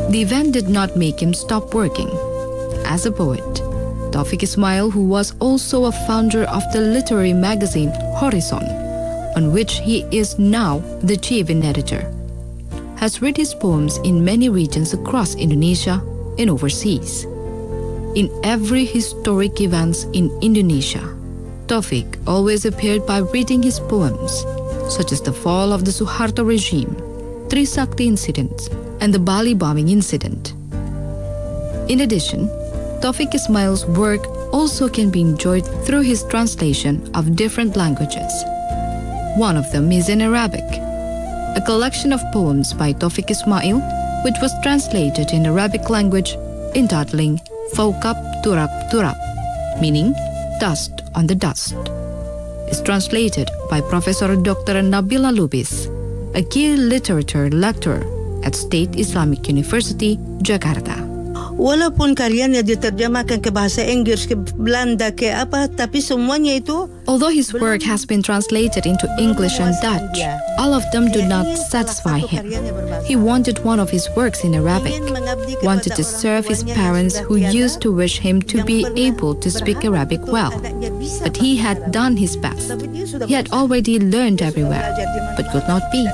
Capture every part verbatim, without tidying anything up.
The event did not make him stop working. As a poet, Taufik Ismail, who was also a founder of the literary magazine Horizon, on which he is now the chief editor, has read his poems in many regions across Indonesia and overseas. In every historic events in Indonesia, Taufik always appeared by reading his poems, such as the fall of the Suharto regime, Trisakti incident, and the Bali bombing incident. In addition, Taufik Ismail's work also can be enjoyed through his translation of different languages. One of them is in Arabic, a collection of poems by Taufik Ismail, which was translated in Arabic language entitling Fawqab Turab Turab, meaning dust on the dust. It's translated by Professor Doctor Nabila Lubis, a key literature lecturer at State Islamic University, Jakarta. Walaupun karyanya diterjemahkan ke bahasa Inggris, ke Belanda, ke apa, tapi semuanya itu. Although his work has been translated into English and Dutch, all of them do not satisfy him. He wanted one of his works in Arabic, wanted to serve his parents who used to wish him to be able to speak Arabic well. But he had done his best. He had already learned everywhere, but could not be.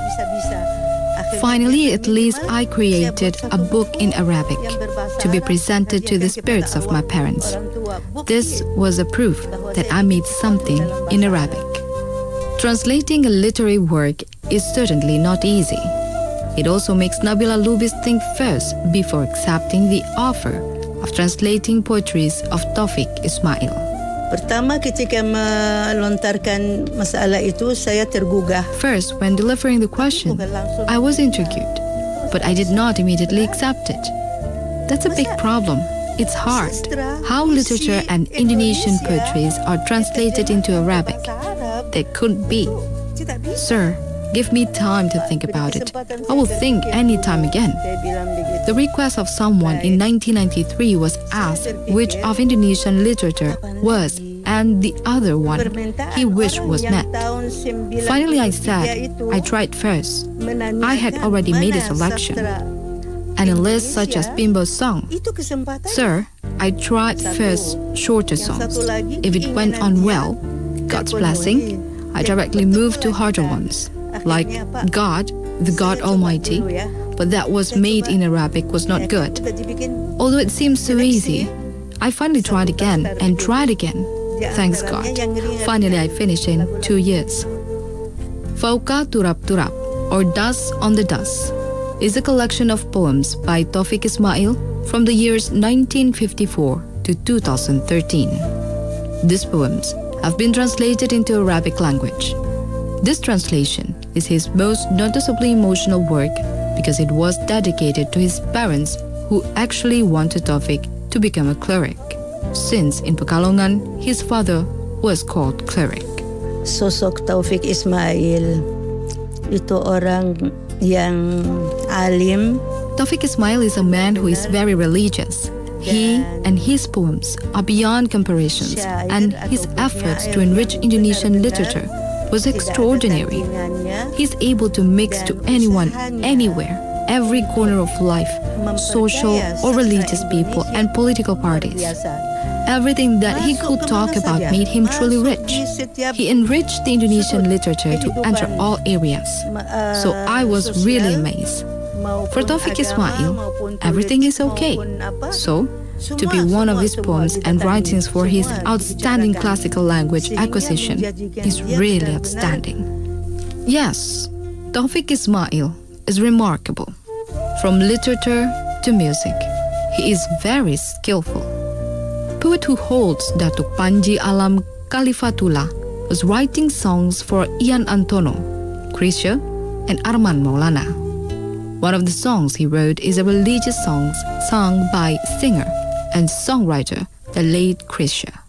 Finally, at least I created a book in Arabic to be presented to the spirits of my parents. This was a proof that I made something in Arabic. Translating a literary work is certainly not easy. It also makes Nabila Lubis think first before accepting the offer of translating poetries of Taufik Ismail. Pertama ketika melontarkan masalah itu, saya tergugah. First, when delivering the question, I was intrigued, but I did not immediately accept it. That's a big problem. It's hard. How literature and Indonesian poetries are translated into Arabic. That couldn't be. Sir, give me time to think about it. I will think any time again. The request of someone in nineteen ninety-three was asked which of Indonesian literature was and the other one he wished was met. Finally I said, I tried first. I had already made a selection. And a list such as Bimbo's song. Sir, I tried first shorter songs. If it went on well, God's blessing, I directly moved to harder ones, like God, the God Almighty, but that was made in Arabic was not good. Although it seems so easy, I finally tried again and tried again. Thanks God. Finally I finished in two years. Fawqa Turab Turab, or Dust on the Dust, is a collection of poems by Taufik Ismail from the years nineteen fifty-four to two thousand thirteen. These poems have been translated into Arabic language. This translation is his most noticeably emotional work because it was dedicated to his parents who actually wanted Taufik to become a cleric, since in Pekalongan his father was called cleric. Sosok Taufik Ismail itu orang yang alim. Taufik Ismail is a man who is very religious. He and his poems are beyond comparisons, and his efforts to enrich Indonesian literature was extraordinary. He's able to mix to anyone, anywhere, every corner of life, social or religious people and political parties. Everything that he could talk about made him truly rich. He enriched the Indonesian literature to enter all areas. So I was really amazed. For Taufik Ismail, everything is okay. So, to be one of his poems and writings for his outstanding classical language acquisition is really outstanding. Yes, Taufik Ismail is remarkable. From literature to music, he is very skillful. Poet who holds Datuk Panji Alam Khalifatullah was writing songs for Ian Antono, Krisha, and Arman Maulana. One of the songs he wrote is a religious song sung by singer and songwriter, the late Krisha.